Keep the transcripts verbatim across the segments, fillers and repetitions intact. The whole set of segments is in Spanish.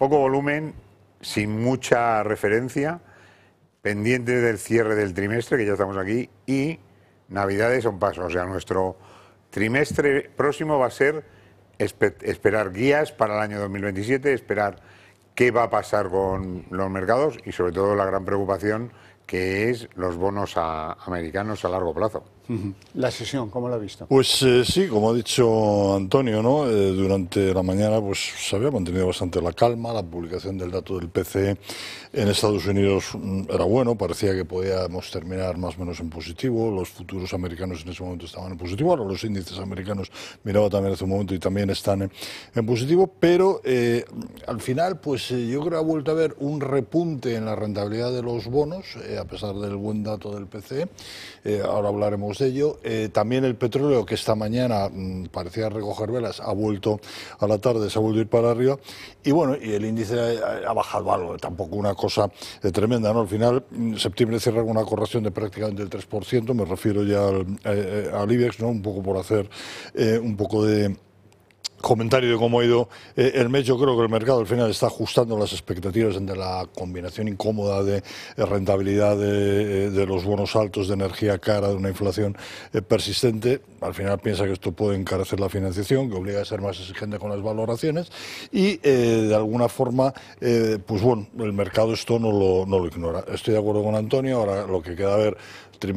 poco volumen, sin mucha referencia, pendiente del cierre del trimestre, que ya estamos aquí, y Navidades son paso. O sea, nuestro trimestre próximo va a ser espe esperar guías para el año dos mil veintisiete, esperar qué va a pasar con los mercados y sobre todo la gran preocupación que es los bonos a, americanos a largo plazo. La sesión, ¿cómo la ha visto? Pues eh, sí, como ha dicho Antonio, ¿no? Eh, durante la mañana pues se había mantenido bastante la calma. La publicación del dato del P C E en Estados Unidos mm, era bueno, parecía que podíamos terminar más o menos en positivo. Los futuros americanos en ese momento estaban en positivo, ahora los índices americanos miraba también hace un momento y también están en, en positivo, pero eh, al final pues eh, yo creo que ha vuelto a haber un repunte en la rentabilidad de los bonos, eh, a pesar del buen dato del P C E. Eh, ahora hablaremos de ello. Eh, también el petróleo, que esta mañana mmm, parecía recoger velas, ha vuelto a la tarde, se ha vuelto a ir para arriba, y bueno, y el índice ha, ha bajado algo, tampoco una cosa eh, tremenda, ¿no? Al final, en septiembre cierra con una corrección de prácticamente el tres por ciento, me refiero ya al, eh, al IBEX, ¿no? Un poco por hacer eh, un poco de comentario de cómo ha ido eh, el mes. Yo creo que el mercado al final está ajustando las expectativas entre la combinación incómoda de eh, rentabilidad de, de los bonos altos, de energía cara, de una inflación eh, persistente. Al final piensa que esto puede encarecer la financiación, que obliga a ser más exigente con las valoraciones y eh, de alguna forma, eh, pues bueno, el mercado esto no lo, no lo ignora. Estoy de acuerdo con Antonio. Ahora lo que queda a ver,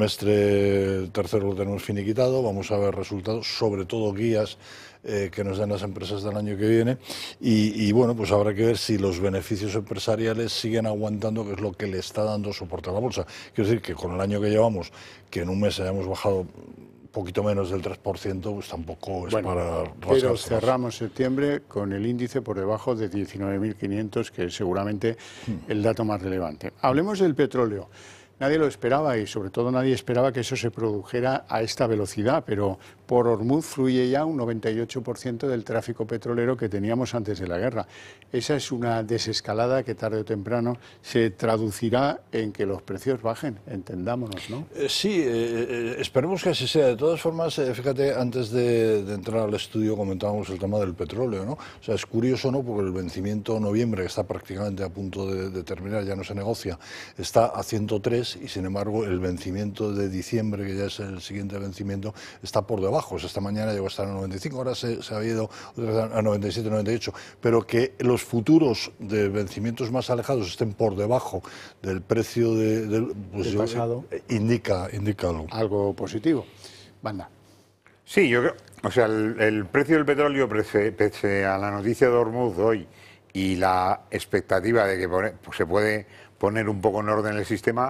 trimestre tercero lo tenemos finiquitado, vamos a ver resultados, sobre todo guías Eh, que nos den las empresas del año que viene y, y bueno, pues habrá que ver si los beneficios empresariales siguen aguantando, que es lo que le está dando soporte a la bolsa. Quiero decir que con el año que llevamos, que en un mes hayamos bajado un poquito menos del tres por ciento, pues tampoco es bueno, para rascarse. Pero cerramos septiembre con el índice por debajo de diecinueve mil quinientos, que es seguramente hmm. el dato más relevante. Hablemos del petróleo. Nadie lo esperaba y sobre todo nadie esperaba que eso se produjera a esta velocidad, pero por Hormuz fluye ya un noventa y ocho por ciento del tráfico petrolero que teníamos antes de la guerra. Esa es una desescalada que tarde o temprano se traducirá en que los precios bajen, entendámonos, ¿no? Eh, sí, eh, esperemos que así sea. De todas formas, eh, fíjate, antes de, de entrar al estudio comentábamos el tema del petróleo, ¿no? O sea, es curioso, ¿no? Porque el vencimiento de noviembre, que está prácticamente a punto de, de terminar, ya no se negocia, está a ciento tres y sin embargo el vencimiento de diciembre, que ya es el siguiente vencimiento, está por debajo. O sea, esta mañana llegó a estar a noventa y cinco, ahora se, se ha ido a noventa y siete, noventa y ocho, pero que los futuros de vencimientos más alejados estén por debajo del precio de, de, pues del pasado, eh, indica, indica algo. Algo positivo. Banda. Sí, yo creo, o sea, el, el precio del petróleo, pese, pese a la noticia de Hormuz hoy y la expectativa de que pone, pues se puede poner un poco en orden el sistema,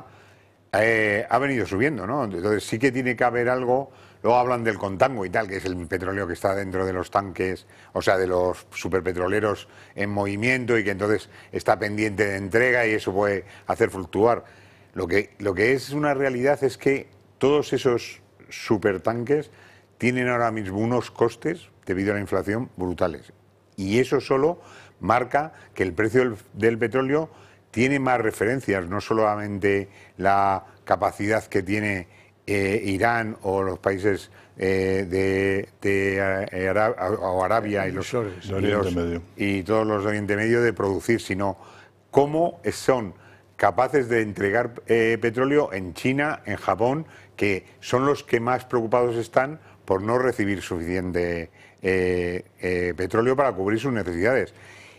eh, ha venido subiendo, ¿no? Entonces sí que tiene que haber algo. Luego hablan del contango y tal, que es el petróleo que está dentro de los tanques, o sea, de los superpetroleros en movimiento y que entonces está pendiente de entrega y eso puede hacer fluctuar. Lo que, lo que es una realidad es que todos esos supertanques tienen ahora mismo unos costes, debido a la inflación, brutales. Y eso solo marca que el precio del, del petróleo tiene más referencias, no solamente la capacidad que tiene Eh, Irán o los países eh, de, de eh, Arab o Arabia y, los, y, los, y todos los de Oriente Medio de producir, sino cómo son capaces de entregar eh, petróleo en China, en Japón, que son los que más preocupados están por no recibir suficiente eh, eh, petróleo para cubrir sus necesidades.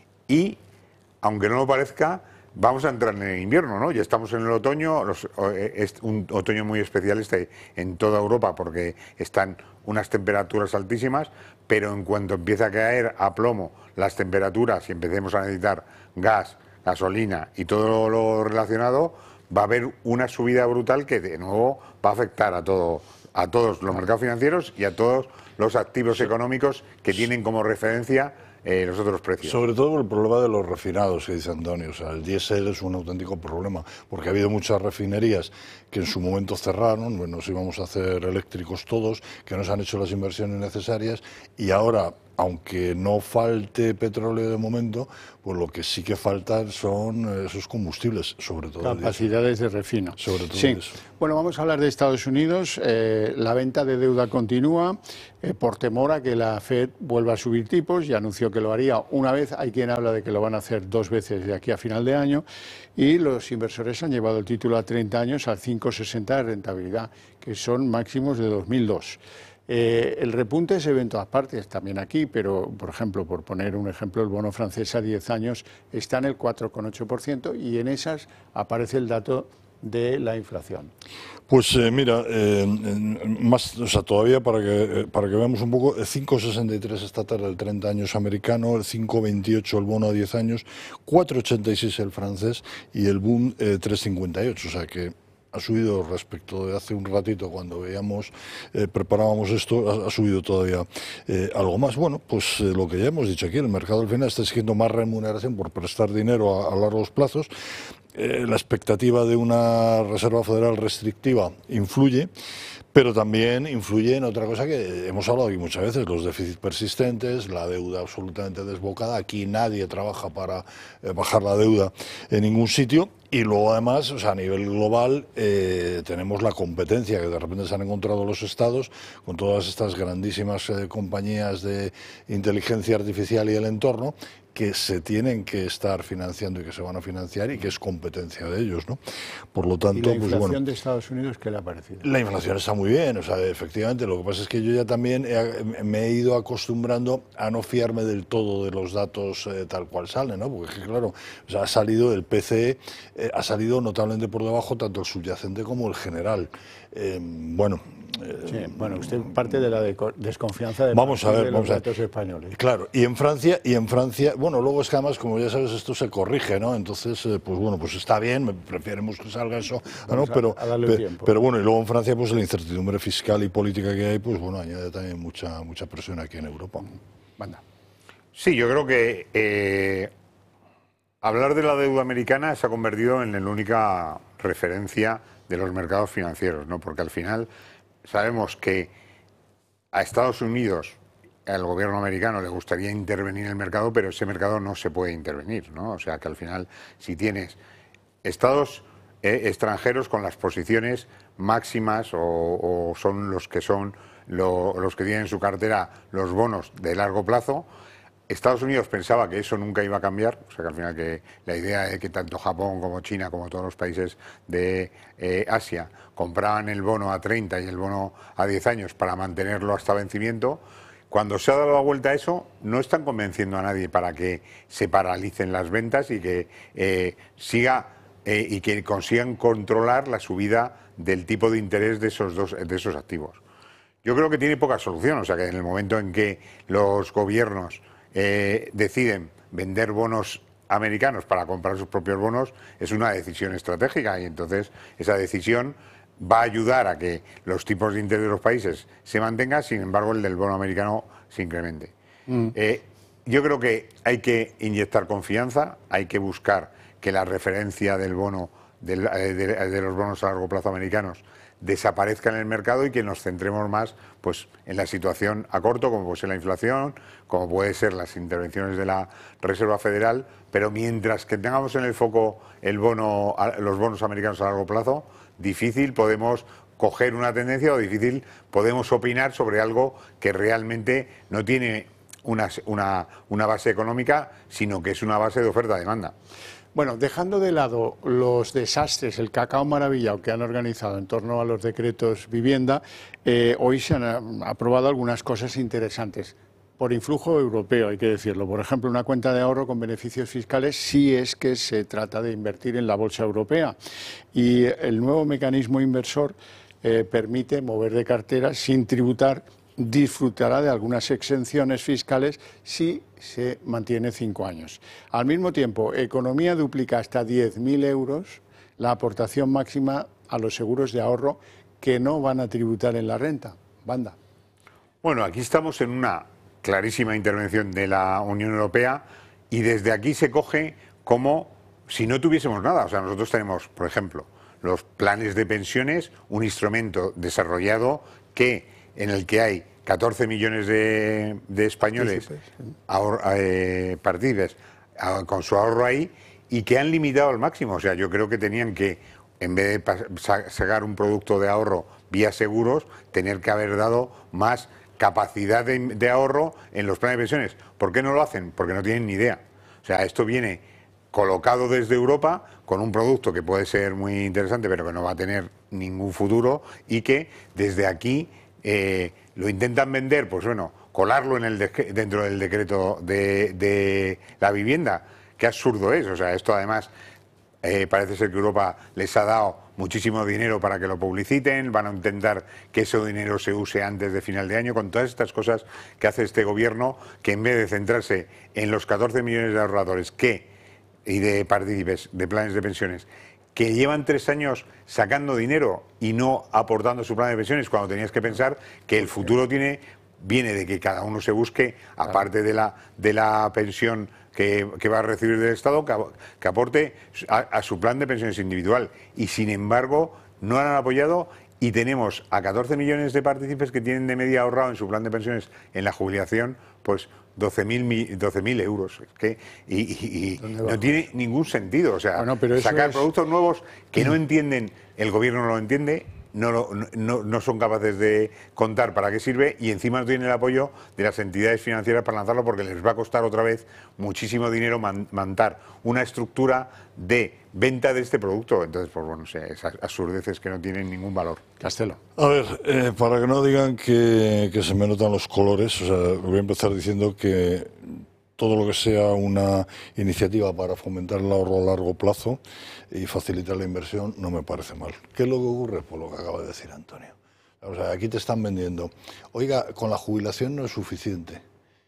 Y, aunque no lo parezca, vamos a entrar en el invierno, ¿no? Ya estamos en el otoño, los, es un otoño muy especial este en toda Europa porque están unas temperaturas altísimas, pero en cuanto empieza a caer a plomo las temperaturas y empecemos a necesitar gas, gasolina y todo lo relacionado, va a haber una subida brutal que de nuevo va a afectar a todo, a todos los mercados financieros y a todos los activos económicos que tienen como referencia Eh, los otros precios. Sobre todo por el problema de los refinados, que dice Antonio. O sea, el diésel es un auténtico problema, porque ha habido muchas refinerías que en su momento cerraron, bueno, nos íbamos a hacer eléctricos todos, que no se han hecho las inversiones necesarias y ahora aunque no falte petróleo de momento, pues lo que sí que faltan son esos combustibles, sobre todo capacidades de refino. Sobre todo sí. eso. Bueno, vamos a hablar de Estados Unidos. Eh, la venta de deuda continúa eh, por temor a que la Fed vuelva a subir tipos. Ya anunció que lo haría una vez. Hay quien habla de que lo van a hacer dos veces de aquí a final de año. Y los inversores han llevado el título a treinta años a cinco coma sesenta de rentabilidad, que son máximos de dos mil dos. Eh, el repunte se ve en todas partes, también aquí, pero, por ejemplo, por poner un ejemplo, el bono francés a diez años está en el cuatro coma ocho por ciento y en esas aparece el dato de la inflación. Pues eh, mira, eh, más, o sea, todavía para que, para que veamos un poco, el cinco coma sesenta y tres esta tarde el treinta años americano, el cinco coma veintiocho el bono a diez años, cuatro coma ochenta y seis el francés y el boom eh, tres coma cincuenta y ocho, o sea que ha subido respecto de hace un ratito cuando veíamos, eh, preparábamos esto, ha, ha subido todavía eh, algo más. Bueno, pues eh, lo que ya hemos dicho aquí, el mercado al final está exigiendo más remuneración por prestar dinero a, a largos plazos. Eh, la expectativa de una Reserva Federal restrictiva influye, pero también influye en otra cosa que hemos hablado aquí muchas veces, los déficits persistentes, la deuda absolutamente desbocada. Aquí nadie trabaja para eh, bajar la deuda en ningún sitio. Y luego además, o sea, a nivel global, eh, tenemos la competencia que de repente se han encontrado los estados con todas estas grandísimas eh, compañías de inteligencia artificial y el entorno, que se tienen que estar financiando y que se van a financiar y que es competencia de ellos, ¿no? Por lo tanto, ¿Y la inflación pues, bueno, de Estados Unidos qué le ha parecido? La inflación está muy bien, o sea, efectivamente, lo que pasa es que yo ya también he, me he ido acostumbrando a no fiarme del todo de los datos eh, tal cual salen, ¿no? Porque claro, o sea, ha salido el P C E, eh, ha salido notablemente por debajo tanto el subyacente como el general. Eh, bueno, Sí, bueno, usted parte de la de desconfianza de, vamos a ver, de vamos los a ver. datos españoles. Claro, y en Francia, y en Francia, bueno, luego es que además, como ya sabes, esto se corrige, ¿no? Entonces, eh, pues bueno, pues está bien, preferimos que salga eso, ¿no? Pero, a darle pe, tiempo. pero bueno, y luego en Francia, pues la incertidumbre fiscal y política que hay, pues bueno, añade también mucha, mucha presión aquí en Europa. Manda. Sí, yo creo que eh, hablar de la deuda americana se ha convertido en la única referencia de los mercados financieros, ¿no? Porque al final sabemos que a Estados Unidos, al gobierno americano, le gustaría intervenir en el mercado, pero ese mercado no se puede intervenir, ¿no? O sea que al final, si tienes estados eh, extranjeros con las posiciones máximas o, o son los que son lo, los que tienen en su cartera los bonos de largo plazo, Estados Unidos pensaba que eso nunca iba a cambiar, o sea que al final que la idea de que tanto Japón como China como todos los países de eh, Asia compraban el bono a treinta y el bono a diez años para mantenerlo hasta vencimiento, cuando se ha dado la vuelta a eso no están convenciendo a nadie para que se paralicen las ventas y que eh, siga eh, y que consigan controlar la subida del tipo de interés de esos dos de esos activos. Yo creo que tiene poca solución, o sea que en el momento en que los gobiernos Eh, deciden vender bonos americanos para comprar sus propios bonos, es una decisión estratégica y entonces esa decisión va a ayudar a que los tipos de interés de los países se mantengan, sin embargo el del bono americano se incremente. Mm. Eh, yo creo que hay que inyectar confianza, hay que buscar que la referencia del bono, del, de, de los bonos a largo plazo americanos desaparezca en el mercado y que nos centremos más pues en la situación a corto, como puede ser la inflación, como puede ser las intervenciones de la Reserva Federal, pero mientras que tengamos en el foco el bono, los bonos americanos a largo plazo, difícil podemos coger una tendencia o difícil podemos opinar sobre algo que realmente no tiene una, una, una base económica, sino que es una base de oferta-demanda. Bueno, dejando de lado los desastres, el cacao maravillado que han organizado en torno a los decretos vivienda, eh, hoy se han aprobado algunas cosas interesantes. Por influjo europeo, hay que decirlo. Por ejemplo, una cuenta de ahorro con beneficios fiscales si es que se trata de invertir en la bolsa europea. Y el nuevo mecanismo inversor eh, permite mover de cartera sin tributar, disfrutará de algunas exenciones fiscales si se mantiene cinco años. Al mismo tiempo, Economía duplica hasta diez mil euros la aportación máxima a los seguros de ahorro que no van a tributar en la renta. Banda. Bueno, aquí estamos en una clarísima intervención de la Unión Europea y desde aquí se coge como si no tuviésemos nada. O sea, nosotros tenemos, por ejemplo, los planes de pensiones, un instrumento desarrollado que en el que hay catorce millones de, de españoles ahor, eh, partícipes a, con su ahorro ahí y que han limitado al máximo. O sea, yo creo que tenían que, en vez de sacar un producto de ahorro vía seguros, tener que haber dado más capacidad de, de ahorro en los planes de pensiones. ¿Por qué no lo hacen? Porque no tienen ni idea. O sea, esto viene colocado desde Europa con un producto que puede ser muy interesante, pero que no va a tener ningún futuro y que desde aquí eh, lo intentan vender, pues bueno, colarlo en el de, dentro del decreto de, de la vivienda. Qué absurdo es. O sea, esto además eh, parece ser que Europa les ha dado muchísimo dinero para que lo publiciten, van a intentar que ese dinero se use antes de final de año, con todas estas cosas que hace este gobierno, que en vez de centrarse en los catorce millones de ahorradores que y de partícipes de planes de pensiones que llevan tres años sacando dinero y no aportando su plan de pensiones, cuando tenías que pensar que el futuro tiene viene de que cada uno se busque, aparte de la de la pensión que, que va a recibir del Estado, que, que aporte a, a su plan de pensiones individual. Y sin embargo, no lo han apoyado y tenemos a catorce millones de partícipes que tienen de media ahorrado en su plan de pensiones en la jubilación, pues doce mil euros. Que, y y, y no tiene ningún sentido. O sea, bueno, pero sacar es... productos nuevos que no entienden, el gobierno no lo entiende, no, lo, no, no son capaces de contar para qué sirve y encima no tienen el apoyo de las entidades financieras para lanzarlo, porque les va a costar otra vez muchísimo dinero man, montar una estructura de venta de este producto. Entonces, pues bueno, esas absurdeces que no tienen ningún valor. Castelo. A ver, eh, para que no digan que, que se me notan los colores, o sea, voy a empezar diciendo que todo lo que sea una iniciativa para fomentar el ahorro a largo plazo y facilitar la inversión no me parece mal. ¿Qué es lo que ocurre? Pues lo que acaba de decir Antonio. O sea, aquí te están vendiendo, oiga, con la jubilación no es suficiente.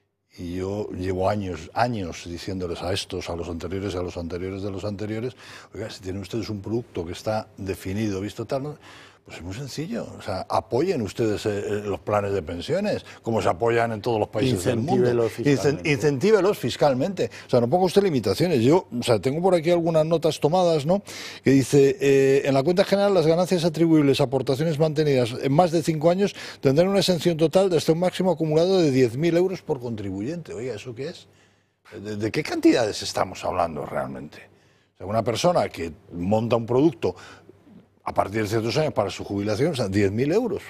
Y yo llevo años, años diciéndoles a estos, a los anteriores, a los anteriores de los anteriores, oiga, si tienen ustedes un producto que está definido, visto tal, ¿no? Pues es muy sencillo. O sea, apoyen ustedes eh, los planes de pensiones, como se apoyan en todos los países del mundo. Fiscalmente. Incentívelos fiscalmente. O sea, no ponga usted limitaciones. Yo, o sea, tengo por aquí algunas notas tomadas, ¿no? Que dice, eh, en la cuenta general las ganancias atribuibles a aportaciones mantenidas en más de cinco años tendrán una exención total de hasta un máximo acumulado de diez mil euros por contribuyente. Oiga, ¿eso qué es? ¿De, de qué cantidades estamos hablando realmente? O sea, una persona que monta un producto a partir de ciertos años para su jubilación, o sea, diez mil euros.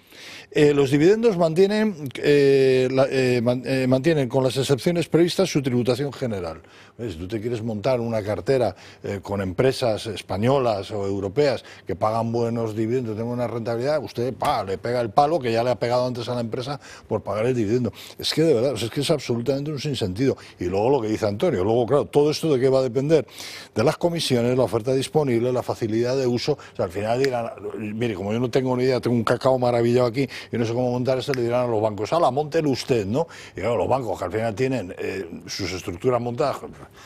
Eh, los dividendos mantienen, eh, la, eh, man, eh, mantienen con las excepciones previstas su tributación general. Si tú te quieres montar una cartera eh, con empresas españolas o europeas que pagan buenos dividendos, tienen una rentabilidad, usted pa, le pega el palo que ya le ha pegado antes a la empresa por pagar el dividendo. Es que de verdad, o sea, es que es absolutamente un sinsentido. Y luego lo que dice Antonio, luego claro, todo esto de qué va a depender de las comisiones, la oferta disponible, la facilidad de uso. O sea, al final dirán, mire, como yo no tengo ni idea, tengo un cacao maravillado aquí y no sé cómo montar esto, le dirán a los bancos, ala, móntelo usted, ¿no? Y claro, los bancos que al final tienen eh, sus estructuras montadas.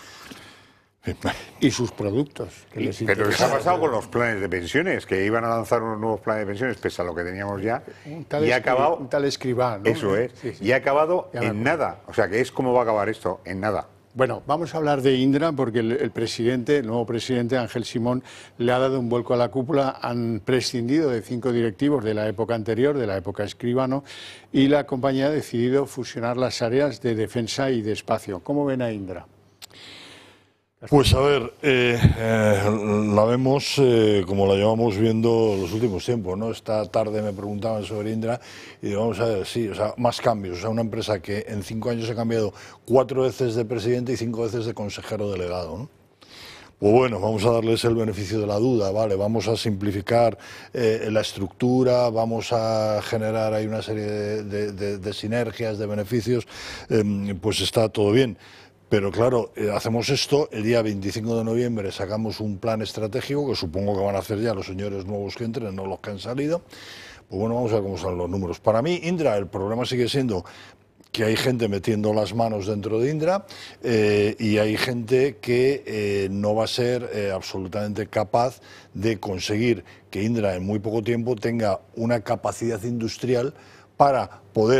Y sus productos. Que y, les pero les ha pasado con los planes de pensiones, que iban a lanzar unos nuevos planes de pensiones, pese a lo que teníamos ya, y ha acabado... Un tal Escribá, ¿no? Eso es, sí, sí. Y ha acabado en nada. O sea, que es como va a acabar esto, en nada. Bueno, vamos a hablar de Indra porque el, el presidente, el nuevo presidente Ángel Simón, le ha dado un vuelco a la cúpula. Han prescindido de cinco directivos de la época anterior, de la época Escribano, y la compañía ha decidido fusionar las áreas de defensa y de espacio. ¿Cómo ven a Indra? Pues a ver, eh, eh, la vemos eh, como la llevamos viendo los últimos tiempos, ¿no? Esta tarde me preguntaban sobre Indra y digo, vamos a ver, sí, o sea, más cambios. O sea, una empresa que en cinco años ha cambiado cuatro veces de presidente y cinco veces de consejero delegado, ¿no? Pues bueno, vamos a darles el beneficio de la duda, ¿vale? Vamos a simplificar eh, la estructura, vamos a generar ahí una serie de, de, de, de sinergias, de beneficios, eh, pues está todo bien. Pero claro, eh, hacemos esto, el día veinticinco de noviembre sacamos un plan estratégico, que supongo que van a hacer ya los señores nuevos que entren, no los que han salido. Pues bueno, vamos a ver cómo son los números. Para mí, Indra, el problema sigue siendo que hay gente metiendo las manos dentro de Indra eh, y hay gente que eh, no va a ser eh, absolutamente capaz de conseguir que Indra en muy poco tiempo tenga una capacidad industrial para poder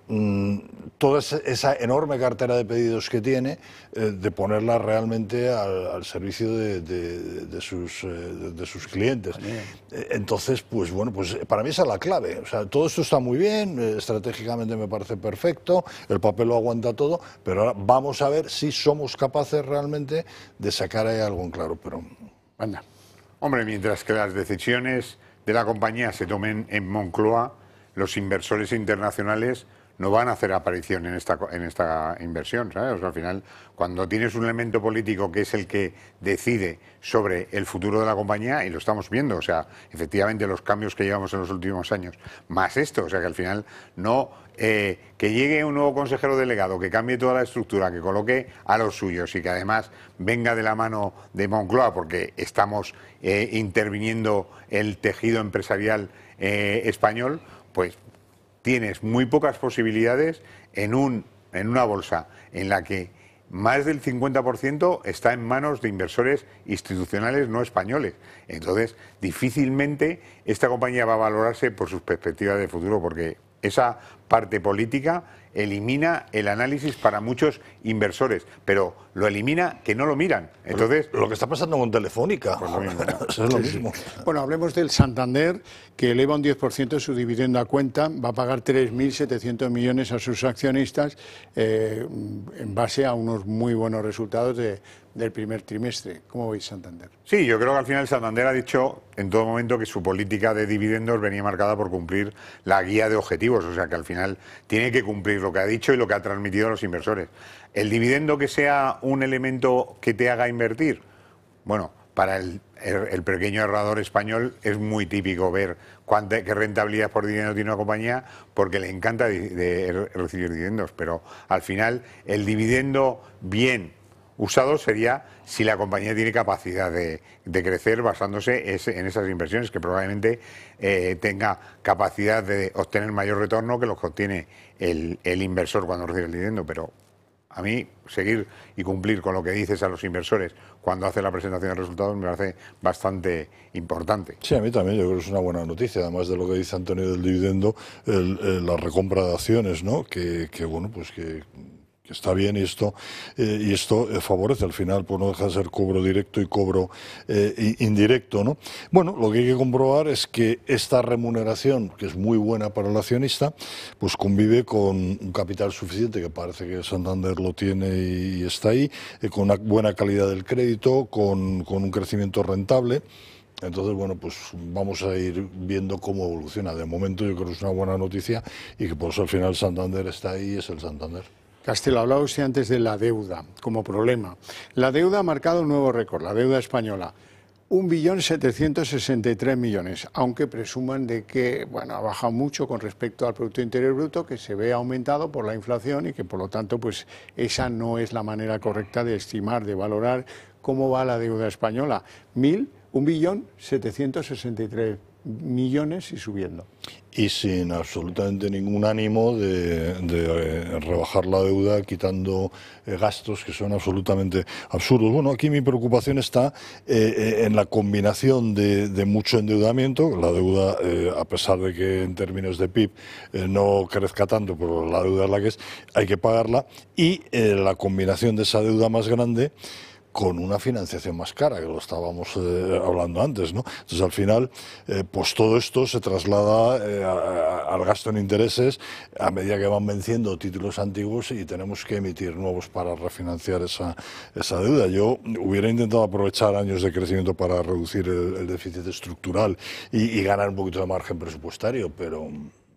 mmm, toda esa enorme cartera de pedidos que tiene, eh, de ponerla realmente al, al servicio de, de, de, sus, eh, de, de sus clientes. Eh, entonces, pues bueno, pues para mí esa es la clave. O sea, todo esto está muy bien, eh, estratégicamente me parece perfecto, el papel lo aguanta todo, pero ahora vamos a ver si somos capaces realmente de sacar ahí algo en claro. Pero anda. Hombre, mientras que las decisiones de la compañía se tomen en Moncloa, los inversores internacionales no van a hacer aparición en esta, en esta inversión, ¿sabes? O sea, al final, cuando tienes un elemento político que es el que decide sobre el futuro de la compañía, y lo estamos viendo, o sea, efectivamente los cambios que llevamos en los últimos años, más esto, o sea, que al final no, eh, que llegue un nuevo consejero delegado, que cambie toda la estructura, que coloque a los suyos y que además venga de la mano de Moncloa, porque estamos eh, interviniendo el tejido empresarial eh, español, pues tienes muy pocas posibilidades en, un, en una bolsa en la que más del cincuenta por ciento está en manos de inversores institucionales no españoles. Entonces, difícilmente esta compañía va a valorarse por sus perspectivas de futuro, porque esa parte política elimina el análisis para muchos inversores, pero lo elimina que no lo miran. Entonces, lo que está pasando con Telefónica, pues lo mismo, ¿no? es lo mismo. Bueno, hablemos del Santander, que eleva un diez por ciento su dividendo a cuenta, va a pagar tres mil setecientos millones a sus accionistas eh, en base a unos muy buenos resultados de, del primer trimestre. ¿Cómo veis Santander? Sí, yo creo que al final Santander ha dicho en todo momento que su política de dividendos venía marcada por cumplir la guía de objetivos, o sea que al final tiene que cumplir lo que ha dicho y lo que ha transmitido a los inversores. El dividendo que sea un elemento que te haga invertir, bueno, para el, el, el pequeño ahorrador español es muy típico ver cuánta, qué rentabilidad por dividendo tiene una compañía, porque le encanta de, de recibir dividendos, pero al final el dividendo bien usado sería si la compañía tiene capacidad de, de crecer basándose ese, en esas inversiones, que probablemente eh, tenga capacidad de obtener mayor retorno que los que obtiene el, el inversor cuando recibe el dividendo. Pero a mí seguir y cumplir con lo que dices a los inversores cuando hace la presentación de resultados me parece bastante importante. Sí, a mí también, yo creo que es una buena noticia, además de lo que dice Antonio del dividendo, el, el, la recompra de acciones, ¿no? Que, que bueno, pues que... que está bien, y esto eh, y esto eh, favorece al final, pues no deja de ser cobro directo y cobro eh, indirecto, ¿no? Bueno, lo que hay que comprobar es que esta remuneración, que es muy buena para el accionista, pues convive con un capital suficiente, que parece que Santander lo tiene y, y está ahí, eh, con una buena calidad del crédito, con, con un crecimiento rentable. Entonces, bueno, pues vamos a ir viendo cómo evoluciona. De momento yo creo que es una buena noticia y que por eso al final Santander está ahí y es el Santander. Castelo, hablaba usted antes de la deuda como problema. La deuda ha marcado un nuevo récord, la deuda española, un billón setecientos sesenta y tres millones, aunque presuman de que bueno, ha bajado mucho con respecto al Producto Interior Bruto, que se ve aumentado por la inflación y que por lo tanto pues esa no es la manera correcta de estimar, de valorar cómo va la deuda española. Mil, un billón setecientos sesenta y tres millones y subiendo. Y sin absolutamente ningún ánimo de, de eh, rebajar la deuda, quitando eh, gastos que son absolutamente absurdos. Bueno, aquí mi preocupación está eh, en la combinación de, de mucho endeudamiento. La deuda, eh, a pesar de que en términos de P I B eh, no crezca tanto, pero la deuda es la que es, hay que pagarla, y eh, la combinación de esa deuda más grande con una financiación más cara, que lo estábamos eh, hablando antes, ¿no? Entonces, al final, eh, pues todo esto se traslada eh, a, a, al gasto en intereses a medida que van venciendo títulos antiguos y tenemos que emitir nuevos para refinanciar esa, esa deuda. Yo hubiera intentado aprovechar años de crecimiento para reducir el, el déficit estructural y, y ganar un poquito de margen presupuestario, pero...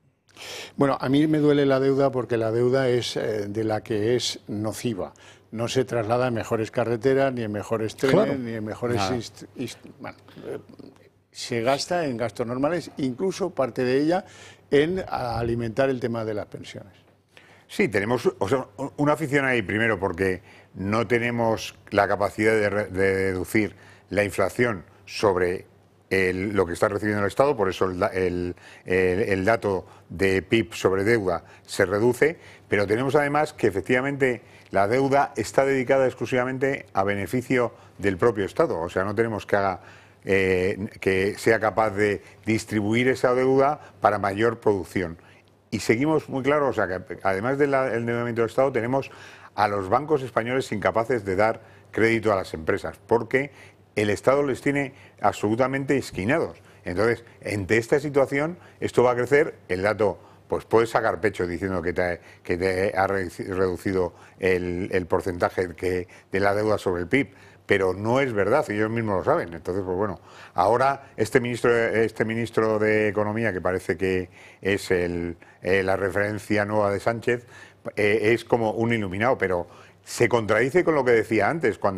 Bueno, a mí me duele la deuda porque la deuda es eh, de la que es nociva. No se traslada en mejores carreteras, ni en mejores trenes, claro, ni en mejores... Inst, inst, bueno, eh, se gasta en gastos normales, incluso parte de ella en alimentar el tema de las pensiones. Sí, tenemos o sea, una afición ahí, primero, porque no tenemos la capacidad de, re, de deducir la inflación sobre el, lo que está recibiendo el Estado, por eso el, el, el, el dato de P I B sobre deuda se reduce, pero tenemos además que efectivamente la deuda está dedicada exclusivamente a beneficio del propio Estado, o sea, no tenemos que haga eh, que sea capaz de distribuir esa deuda para mayor producción. y seguimos muy claros, o sea, que además del endeudamiento del Estado, tenemos a los bancos españoles incapaces de dar crédito a las empresas, porque el Estado les tiene absolutamente esquinados. Entonces, ante esta situación, esto va a crecer, el dato, pues puedes sacar pecho diciendo que te, que te ha reducido el, el porcentaje que, de la deuda sobre el P I B, pero no es verdad, ellos mismos lo saben. Entonces, pues bueno, ahora este ministro, este ministro de Economía, que parece que es el, eh, la referencia nueva de Sánchez, eh, es como un iluminado, pero se contradice con lo que decía antes, cuando